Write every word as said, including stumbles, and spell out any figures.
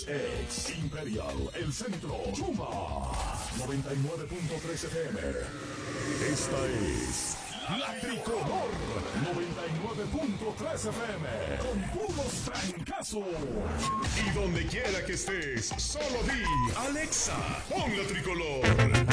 Ex, ex, Imperial, El Centro, Chuma, noventa y nueve punto tres F M. Esta es La Tricolor, noventa y nueve punto tres F M, con puros francazos. Y donde quiera que estés, solo di, Alexa, pon La Tricolor.